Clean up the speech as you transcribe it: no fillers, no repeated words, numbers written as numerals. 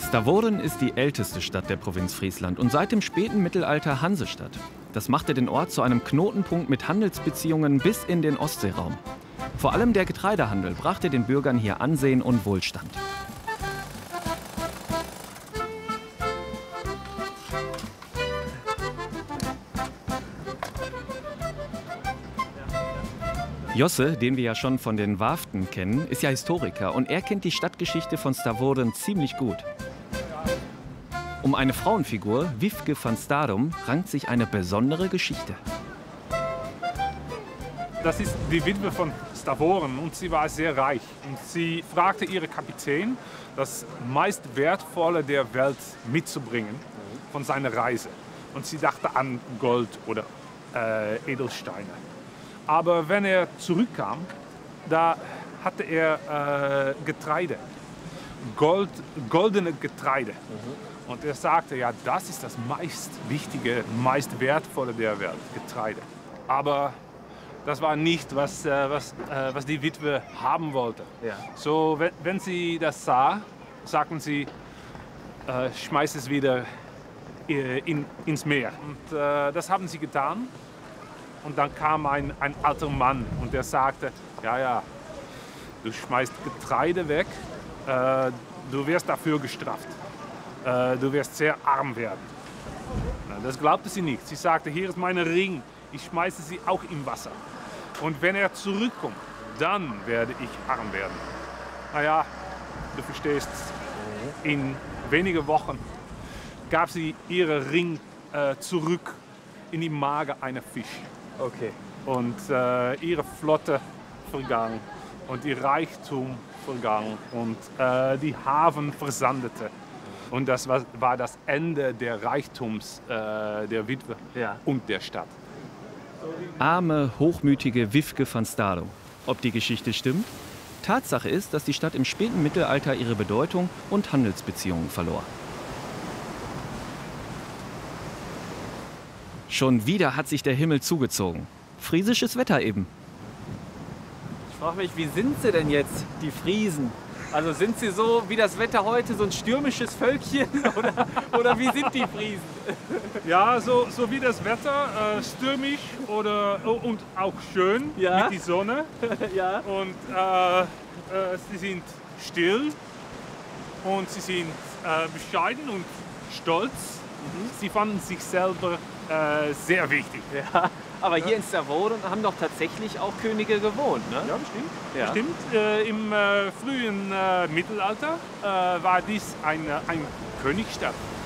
Stavoren ist die älteste Stadt der Provinz Friesland und seit dem späten Mittelalter Hansestadt. Das machte den Ort zu einem Knotenpunkt mit Handelsbeziehungen bis in den Ostseeraum. Vor allem der Getreidehandel brachte den Bürgern hier Ansehen und Wohlstand. Josse, den wir ja schon von den Warften kennen, ist ja Historiker und er kennt die Stadtgeschichte von Stavoren ziemlich gut. Um eine Frauenfigur, Wifke van Starum, rankt sich eine besondere Geschichte. Das ist die Witwe von Stavoren und sie war sehr reich. Und sie fragte ihren Kapitän, das meist Wertvolle der Welt mitzubringen von seiner Reise. Und sie dachte an Gold oder Edelsteine. Aber wenn er zurückkam, da hatte er Getreide, goldene Getreide. Und er sagte, ja, das ist das meist wichtige, meist wertvolle der Welt, Getreide. Aber das war nicht, was die Witwe haben wollte. Ja. So, wenn sie das sah, sagten sie, schmeiß es wieder ins Meer. Und das haben sie getan. Und dann kam ein alter Mann und der sagte, ja, du schmeißt Getreide weg, du wirst dafür gestraft. Du wirst sehr arm werden. Das glaubte sie nicht. Sie sagte, hier ist mein Ring, ich schmeiße sie auch im Wasser. Und wenn er zurückkommt, dann werde ich arm werden. Naja, du verstehst, in wenigen Wochen gab sie ihren Ring zurück in die Magen eines Fisches. Okay. Und ihre Flotte vergangen und ihr Reichtum vergangen und die Hafen versandete. Und das war das Ende der Reichtums der Witwe und der Stadt. Arme, hochmütige Wifke van Starum. Ob die Geschichte stimmt? Tatsache ist, dass die Stadt im späten Mittelalter ihre Bedeutung und Handelsbeziehungen verlor. Schon wieder hat sich der Himmel zugezogen. Friesisches Wetter eben. Ich frage mich, wie sind sie denn jetzt, die Friesen? Also sind sie so wie das Wetter heute, so ein stürmisches Völkchen? Oder wie sind die Friesen? Ja, so wie das Wetter, stürmisch und auch schön mit der Sonne. Ja. Und sie sind still und sie sind bescheiden und stolz. Sie fanden sich selber sehr wichtig. Ja, aber hier in Stavoren haben doch tatsächlich auch Könige gewohnt, ne? Ja, bestimmt. Ja. Bestimmt. Im frühen Mittelalter war dies eine Königsstadt.